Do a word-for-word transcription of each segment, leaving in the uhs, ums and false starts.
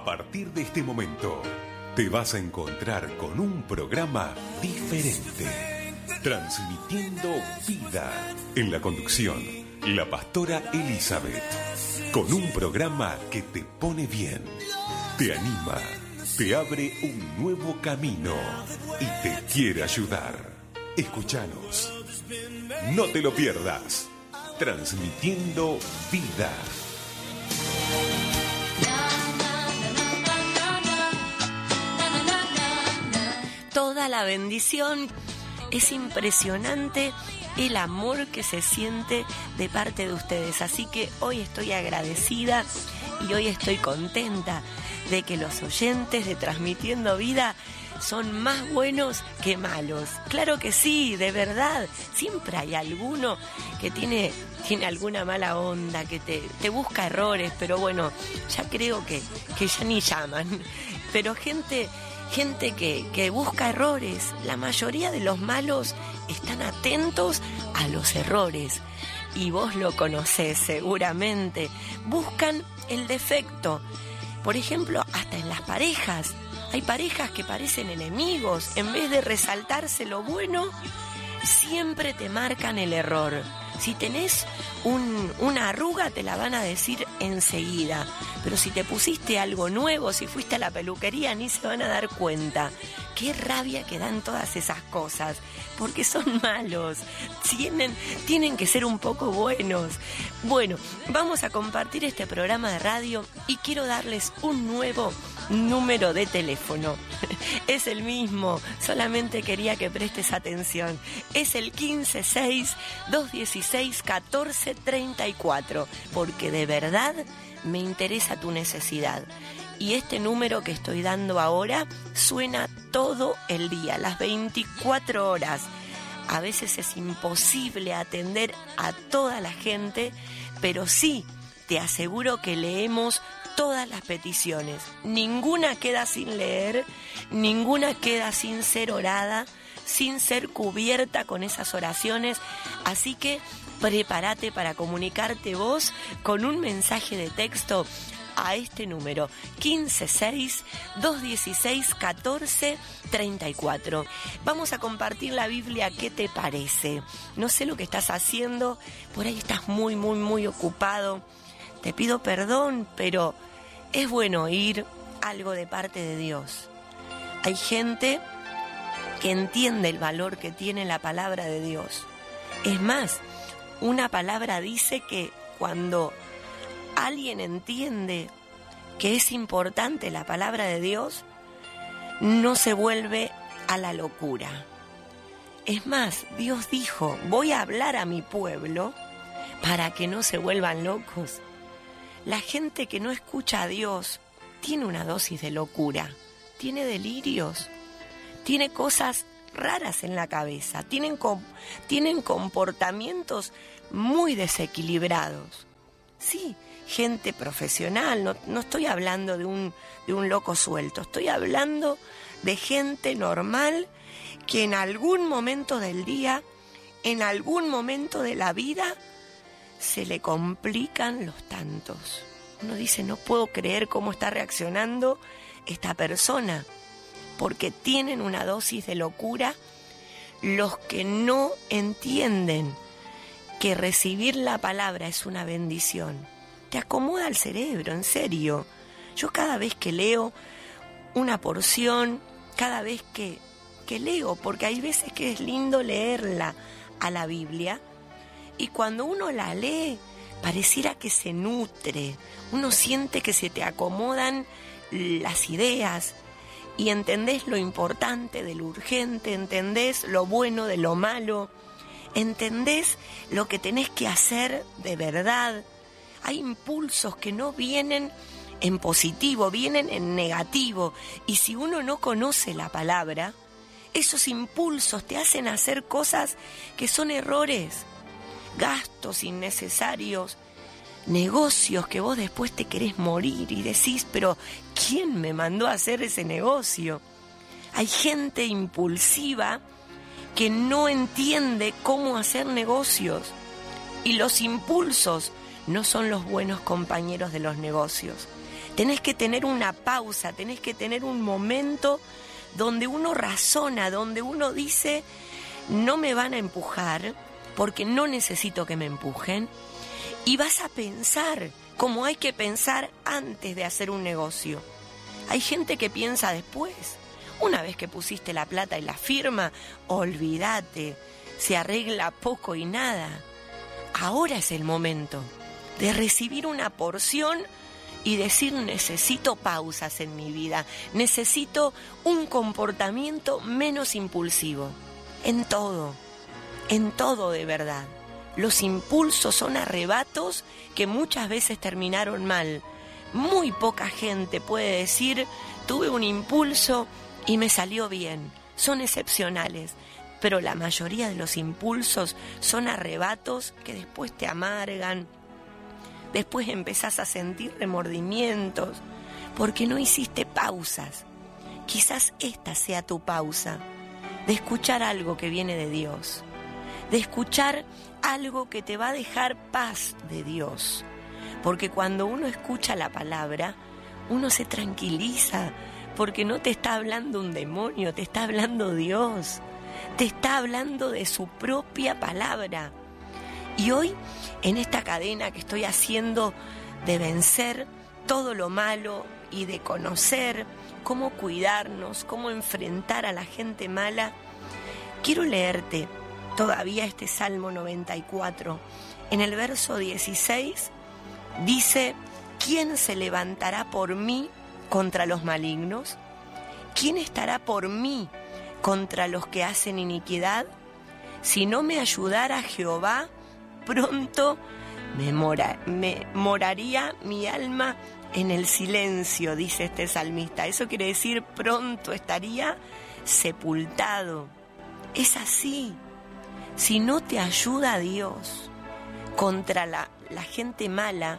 A partir de este momento, te vas a encontrar con un programa diferente, transmitiendo vida. En la conducción, la pastora Elizabeth, con un programa que te pone bien, te anima, te abre un nuevo camino y te quiere ayudar. Escúchanos, no te lo pierdas, transmitiendo vida. Toda la bendición. Es impresionante el amor que se siente de parte de ustedes. Así que hoy estoy agradecida y hoy estoy contenta de que los oyentes de Transmitiendo Vida son más buenos que malos. Claro que sí, de verdad. Siempre hay alguno que tiene, tiene alguna mala onda, que te, te busca errores, pero bueno, ya creo que, que ya ni llaman. Pero gente... Gente que, que busca errores. La mayoría de los malos están atentos a los errores. Y vos lo conocés seguramente. Buscan el defecto. Por ejemplo, hasta en las parejas. Hay parejas que parecen enemigos. En vez de resaltarse lo bueno, siempre te marcan el error. Si tenés un, una arruga, te la van a decir enseguida. Pero si te pusiste algo nuevo, si fuiste a la peluquería, ni se van a dar cuenta. Qué rabia que dan todas esas cosas, porque son malos. Tienen, tienen que ser un poco buenos. Bueno, vamos a compartir este programa de radio y quiero darles un nuevo número de teléfono. Es el mismo, solamente quería que prestes atención. Es el quince seis, dos dieciséis, catorce treinta y cuatro, porque de verdad me interesa tu necesidad. Y este número que estoy dando ahora suena todo el día, las veinticuatro horas. A veces es imposible atender a toda la gente, pero sí, te aseguro que leemos todas las peticiones. Ninguna queda sin leer, ninguna queda sin ser orada, sin ser cubierta con esas oraciones. Así que prepárate para comunicarte vos con un mensaje de texto a este número quince seis, dos dieciséis, catorce treinta y cuatro. Vamos a compartir la Biblia. ¿Qué te parece? No sé lo que estás haciendo, por ahí estás muy, muy, muy ocupado. Te pido perdón, pero es bueno oír algo de parte de Dios. Hay gente que entiende el valor que tiene la palabra de Dios. Es más, una palabra dice que cuando alguien entiende que es importante la palabra de Dios, no se vuelve a la locura. Es más, Dios dijo, voy a hablar a mi pueblo para que no se vuelvan locos. La gente que no escucha a Dios tiene una dosis de locura, tiene delirios, tiene cosas raras en la cabeza, tienen, com- tienen comportamientos muy desequilibrados. Sí, gente profesional, no, no estoy hablando de un, de un loco suelto, estoy hablando de gente normal que en algún momento del día, en algún momento de la vida, se le complican los tantos. Uno dice, no puedo creer cómo está reaccionando esta persona, porque tienen una dosis de locura los que no entienden que recibir la palabra es una bendición. Te acomoda el cerebro, en serio. Yo cada vez que leo una porción, cada vez que, que leo, porque hay veces que es lindo leerla a la Biblia, y cuando uno la lee, pareciera que se nutre. Uno siente que se te acomodan las ideas y entendés lo importante de lo urgente, entendés lo bueno de lo malo, entendés lo que tenés que hacer de verdad. Hay impulsos que no vienen en positivo, vienen en negativo. Y si uno no conoce la palabra, esos impulsos te hacen hacer cosas que son errores. Gastos innecesarios, negocios que vos después te querés morir y decís, pero ¿quién me mandó a hacer ese negocio? Hay gente impulsiva que no entiende cómo hacer negocios, y los impulsos no son los buenos compañeros de los negocios. Tenés que tener una pausa, tenés que tener un momento donde uno razona, donde uno dice, no me van a empujar, porque no necesito que me empujen, y vas a pensar como hay que pensar antes de hacer un negocio. Hay gente que piensa después. Una vez que pusiste la plata y la firma, olvídate, se arregla poco y nada. Ahora es el momento de recibir una porción y decir, necesito pausas en mi vida, necesito un comportamiento menos impulsivo. En todo, en todo de verdad. Los impulsos son arrebatos que muchas veces terminaron mal. Muy poca gente puede decir, tuve un impulso y me salió bien. Son excepcionales, pero la mayoría de los impulsos son arrebatos que después te amargan. Después empezás a sentir remordimientos porque no hiciste pausas. Quizás esta sea tu pausa, de escuchar algo que viene de Dios, de escuchar algo que te va a dejar paz de Dios. Porque cuando uno escucha la palabra, uno se tranquiliza, porque no te está hablando un demonio, te está hablando Dios, te está hablando de su propia palabra. Y hoy, en esta cadena que estoy haciendo de vencer todo lo malo y de conocer cómo cuidarnos, cómo enfrentar a la gente mala, quiero leerte todavía este Salmo noventa y cuatro. En el verso dieciséis dice, ¿quién se levantará por mí contra los malignos? ¿Quién estará por mí contra los que hacen iniquidad? Si no me ayudara Jehová, pronto me, mora, me moraría mi alma en el silencio, dice este salmista. Eso quiere decir, pronto estaría sepultado. Es así. Si no te ayuda Dios contra la, la gente mala,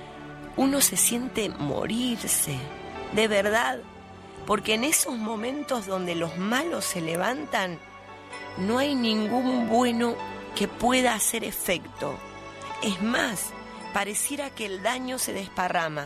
uno se siente morirse, de verdad, porque en esos momentos donde los malos se levantan, no hay ningún bueno que pueda hacer efecto. Es más, pareciera que el daño se desparrama.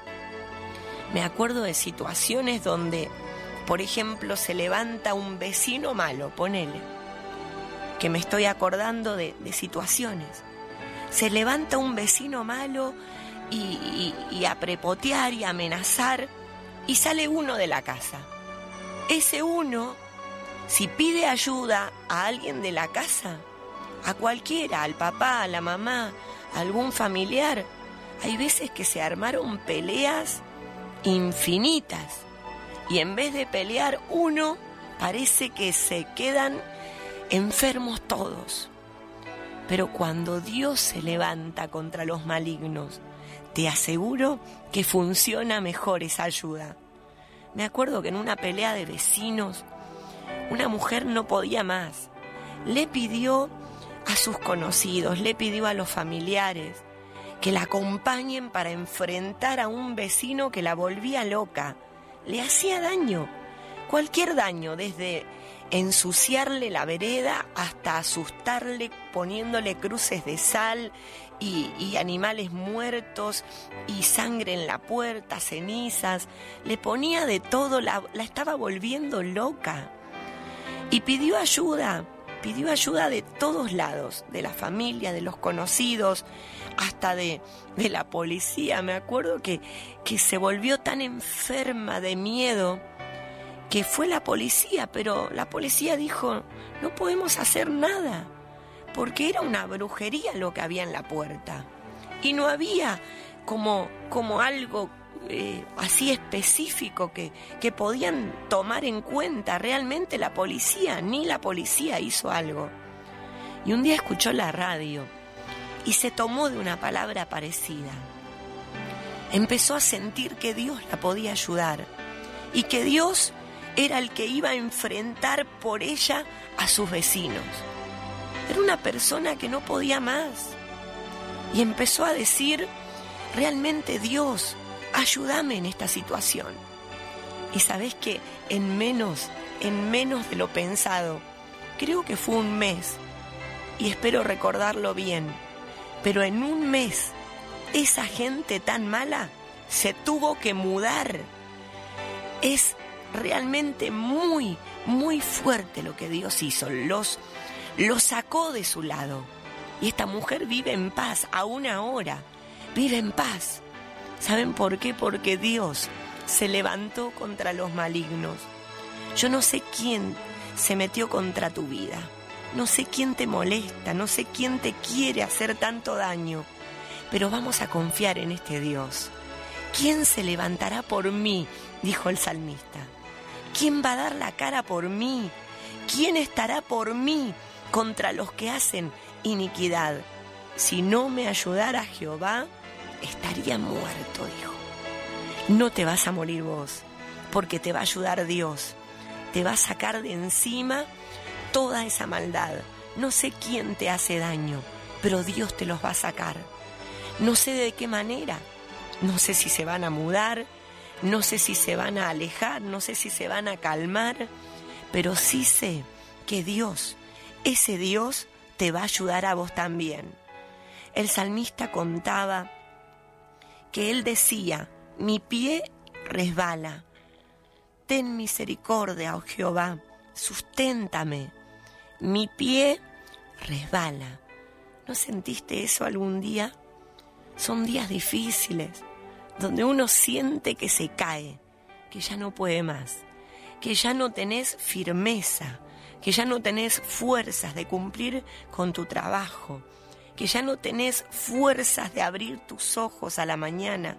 Me acuerdo de situaciones donde, por ejemplo, se levanta un vecino malo, ponele, que me estoy acordando de, de situaciones. Se levanta un vecino malo y, y, y a prepotear y a amenazar, y sale uno de la casa. Ese uno, si pide ayuda a alguien de la casa, a cualquiera, al papá, a la mamá, a algún familiar, hay veces que se armaron peleas infinitas, y en vez de pelear uno, parece que se quedan enfermos todos. Pero cuando Dios se levanta contra los malignos, te aseguro que funciona mejor esa ayuda. Me acuerdo que en una pelea de vecinos, una mujer no podía más. Le pidió a sus conocidos, le pidió a los familiares que la acompañen para enfrentar a un vecino que la volvía loca. Le hacía daño, cualquier daño, desde ensuciarle la vereda hasta asustarle poniéndole cruces de sal y, y animales muertos y sangre en la puerta, cenizas. Le ponía de todo, la, la estaba volviendo loca. Y pidió ayuda, pidió ayuda de todos lados, de la familia, de los conocidos, hasta de, de la policía. Me acuerdo que, que se volvió tan enferma de miedo que fue la policía, pero la policía dijo, no podemos hacer nada, porque era una brujería lo que había en la puerta. Y no había como, como algo eh, así específico que, que podían tomar en cuenta. Realmente la policía, ni la policía hizo algo. Y un día escuchó la radio y se tomó de una palabra parecida. Empezó a sentir que Dios la podía ayudar y que Dios era el que iba a enfrentar por ella a sus vecinos. Era una persona que no podía más. Y empezó a decir, realmente Dios, ayúdame en esta situación. Y sabés que en menos, en menos de lo pensado, creo que fue un mes, y espero recordarlo bien, pero en un mes, esa gente tan mala se tuvo que mudar. Es realmente muy, muy fuerte lo que Dios hizo. Los, los sacó de su lado. Y esta mujer vive en paz, aún ahora. Vive en paz. ¿Saben por qué? Porque Dios se levantó contra los malignos. Yo no sé quién se metió contra tu vida. No sé quién te molesta, no sé quién te quiere hacer tanto daño. Pero vamos a confiar en este Dios. ¿Quién se levantará por mí?, dijo el salmista. ¿Quién va a dar la cara por mí? ¿Quién estará por mí contra los que hacen iniquidad? Si no me ayudara Jehová, estaría muerto, dijo. No te vas a morir vos, porque te va a ayudar Dios. Te va a sacar de encima toda esa maldad. No sé quién te hace daño, pero Dios te los va a sacar. No sé de qué manera. No sé si se van a mudar, no sé si se van a alejar, no sé si se van a calmar, pero sí sé que Dios, ese Dios, te va a ayudar a vos también. El salmista contaba que él decía: mi pie resbala. Ten misericordia, oh Jehová, susténtame. Mi pie resbala. ¿No sentiste eso algún día? Son días difíciles, donde uno siente que se cae, que ya no puede más, que ya no tenés firmeza, que ya no tenés fuerzas de cumplir con tu trabajo, que ya no tenés fuerzas de abrir tus ojos a la mañana.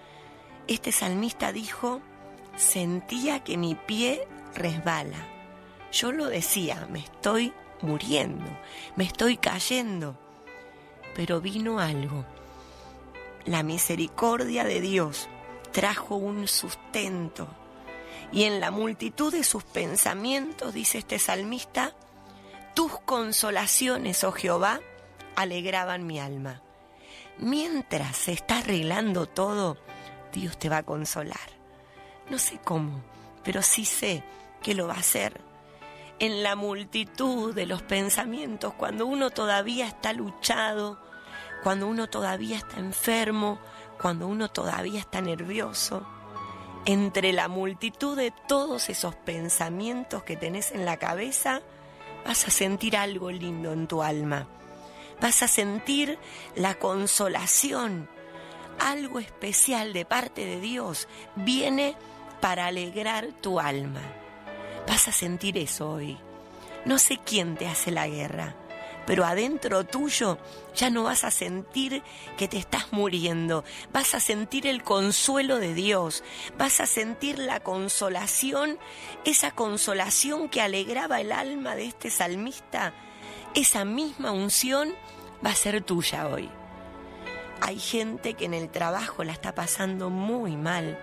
Este salmista dijo: sentía que mi pie resbala. Yo lo decía, me estoy muriendo, me estoy cayendo. Pero vino algo. La misericordia de Dios trajo un sustento. Y en la multitud de sus pensamientos, dice este salmista, tus consolaciones, oh Jehová, alegraban mi alma. Mientras se está arreglando todo, Dios te va a consolar. No sé cómo, pero sí sé que lo va a hacer. En la multitud de los pensamientos, cuando uno todavía está luchado, cuando uno todavía está enfermo, cuando uno todavía está nervioso, entre la multitud de todos esos pensamientos que tenés en la cabeza, vas a sentir algo lindo en tu alma. Vas a sentir la consolación, algo especial de parte de Dios viene para alegrar tu alma. Vas a sentir eso hoy. No sé quién te hace la guerra, pero adentro tuyo ya no vas a sentir que te estás muriendo. Vas a sentir el consuelo de Dios. Vas a sentir la consolación, esa consolación que alegraba el alma de este salmista. Esa misma unción va a ser tuya hoy. Hay gente que en el trabajo la está pasando muy mal.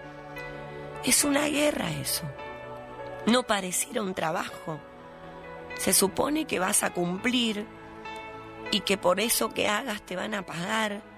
Es una guerra eso. No pareciera un trabajo. Se supone que vas a cumplir y que por eso que hagas te van a pagar,